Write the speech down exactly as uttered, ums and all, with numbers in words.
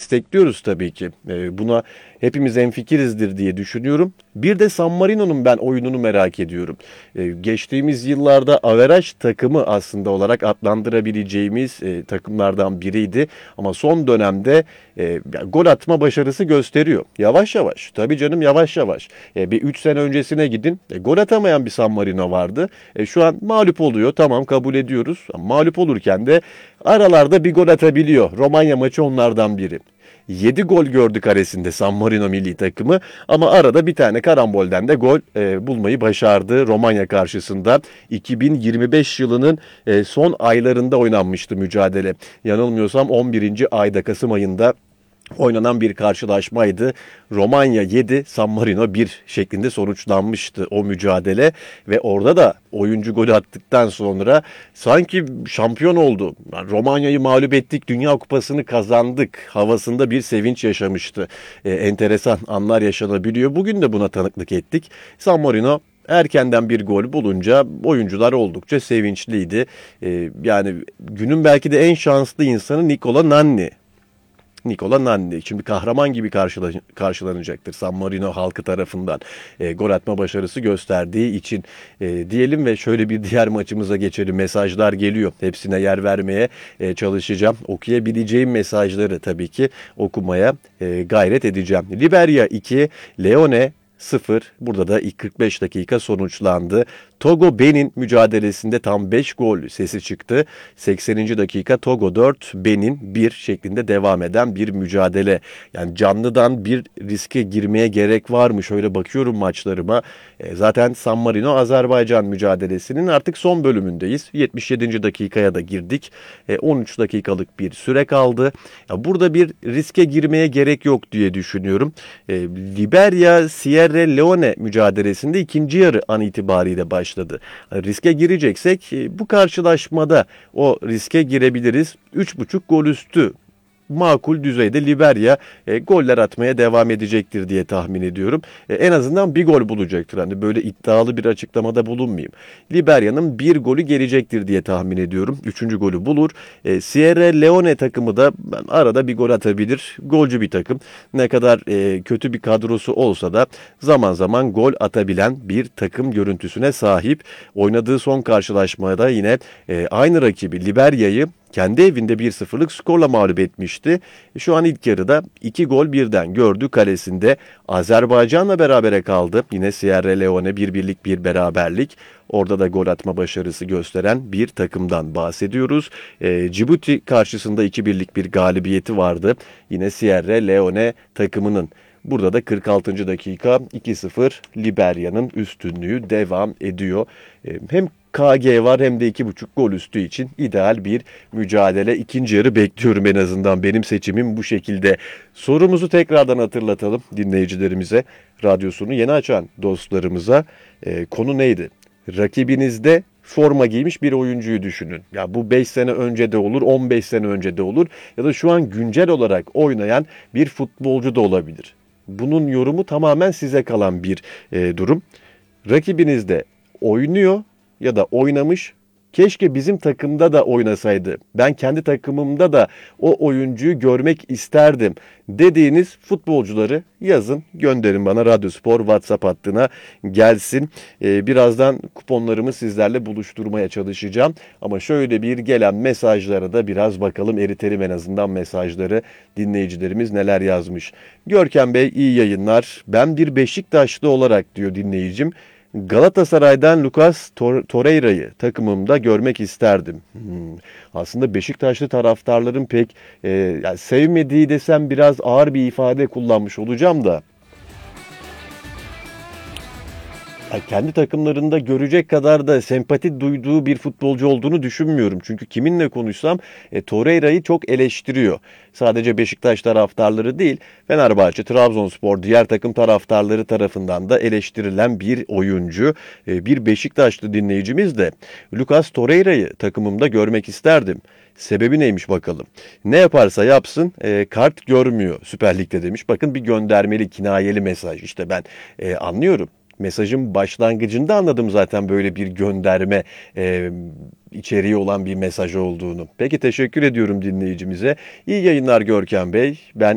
destekliyoruz tabii ki. E, buna hepimiz hemfikirizdir diye düşünüyorum. Bir de San Marino'nun ben oyununu merak ediyorum. E, geçtiğimiz yıllarda averaj takımı aslında olarak adlandırabileceğimiz e, takımlardan biriydi. Ama son dönemde e, gol atma başarısı gösteriyor. Yavaş yavaş. Tabii canım yavaş yavaş. E, bir üç sene öncesine gidin. E, gol atamayan bir San Marino vardı. E, şu an mağlup oluyor. Tamam, kabul ediyoruz. Ama mağlup olurken de aralarda bir gol atabiliyor. Romanya maçı onlardan biri. yedi gol gördü karesinde San Marino milli takımı ama arada bir tane karambolden de gol e, bulmayı başardı Romanya karşısında. iki bin yirmi beş yılının e, son aylarında oynanmıştı mücadele. Yanılmıyorsam on birinci ayda, Kasım ayında oynanan bir karşılaşmaydı. Romanya yedi, San Marino bir şeklinde sonuçlanmıştı o mücadele ve orada da oyuncu golü attıktan sonra sanki şampiyon oldu. Yani Romanya'yı mağlup ettik, Dünya Kupası'nı kazandık havasında bir sevinç yaşamıştı. Ee, enteresan anlar yaşanabiliyor. Bugün de buna tanıklık ettik. San Marino erkenden bir gol bulunca oyuncular oldukça sevinçliydi. Ee, yani günün belki de en şanslı insanı Nicola Nanni. Nicola Nanni şimdi kahraman gibi karşıla- karşılanacaktır San Marino halkı tarafından e, gol atma başarısı gösterdiği için e, diyelim ve şöyle bir diğer maçımıza geçelim. Mesajlar geliyor. Hepsine yer vermeye e, çalışacağım. Okuyabileceğim mesajları tabii ki okumaya e, gayret edeceğim. Liberya iki, Leone sıfır. Burada da ilk kırk beş dakika sonuçlandı. Togo Benin mücadelesinde tam beş gol sesi çıktı. sekseninci dakika Togo dört, Benin bir şeklinde devam eden bir mücadele. Yani canlıdan bir riske girmeye gerek var mı? Şöyle bakıyorum maçlarıma. E, zaten San Marino Azerbaycan mücadelesinin artık son bölümündeyiz. yetmiş yedinci dakikaya da girdik. E, on üç dakikalık bir süre kaldı. Ya burada bir riske girmeye gerek yok diye düşünüyorum. E, Liberya Sierra Leone mücadelesinde ikinci yarı an itibariyle başladı. başladı. Riske gireceksek bu karşılaşmada o riske girebiliriz. üç buçuk gol üstü makul düzeyde Liberya e, goller atmaya devam edecektir diye tahmin ediyorum. E, en azından bir gol bulacaktır. Hani böyle iddialı bir açıklamada bulunmayayım. Liberya'nın bir golü gelecektir diye tahmin ediyorum. Üçüncü golü bulur. E, Sierra Leone takımı da arada bir gol atabilir. Golcü bir takım. Ne kadar e, kötü bir kadrosu olsa da zaman zaman gol atabilen bir takım görüntüsüne sahip. Oynadığı son karşılaşmada yine e, aynı rakibi Liberya'yı kendi evinde bir sıfırlık skorla mağlup etmişti. Şu an ilk yarıda iki gol birden gördü kalesinde. Azerbaycan'la berabere kaldı. Yine Sierra Leone bir birlik bir beraberlik. Orada da gol atma başarısı gösteren bir takımdan bahsediyoruz. E, Cibuti karşısında iki birlik bir galibiyeti vardı. Yine Sierra Leone takımının. Burada da kırk altıncı dakika iki sıfır Liberya'nın üstünlüğü devam ediyor. E, hem K G var hem de iki buçuk gol üstü için ideal bir mücadele. İkinci yarı bekliyorum en azından. Benim seçimim bu şekilde. Sorumuzu tekrardan hatırlatalım dinleyicilerimize. Radyosunu yeni açan dostlarımıza. E, konu neydi? Rakibinizde forma giymiş bir oyuncuyu düşünün. Ya bu beş sene önce de olur, on beş sene önce de olur ya da şu an güncel olarak oynayan bir futbolcu da olabilir. Bunun yorumu tamamen size kalan bir e, durum. Rakibinizde oynuyor ya da oynamış. Keşke bizim takımda da oynasaydı. Ben kendi takımımda da o oyuncuyu görmek isterdim dediğiniz futbolcuları yazın, gönderin bana. Radyospor WhatsApp hattına gelsin. Ee, birazdan kuponlarımı sizlerle buluşturmaya çalışacağım. Ama şöyle bir gelen mesajlara da biraz bakalım, eritelim en azından mesajları. Dinleyicilerimiz neler yazmış. Görkem Bey iyi yayınlar. Ben bir Beşiktaşlı olarak diyor dinleyicim. Galatasaray'dan Lucas Tor- Torreira'yı takımımda görmek isterdim. Hmm. Aslında Beşiktaşlı taraftarların pek e, yani sevmediği desem biraz ağır bir ifade kullanmış olacağım da. Yani kendi takımlarında görecek kadar da sempati duyduğu bir futbolcu olduğunu düşünmüyorum. Çünkü kiminle konuşsam e, Torreira'yı çok eleştiriyor. Sadece Beşiktaş taraftarları değil, Fenerbahçe, Trabzonspor, diğer takım taraftarları tarafından da eleştirilen bir oyuncu. E, bir Beşiktaşlı dinleyicimiz de Lucas Torreira'yı takımımda görmek isterdim. Sebebi neymiş bakalım. Ne yaparsa yapsın e, kart görmüyor Süper Lig'de demiş. Bakın bir göndermeli, kinayeli mesaj. İşte ben e, anlıyorum. Mesajın başlangıcında anladım zaten böyle bir gönderme e, içeriği olan bir mesaj olduğunu. Peki teşekkür ediyorum dinleyicimize. İyi yayınlar Görkem Bey. Ben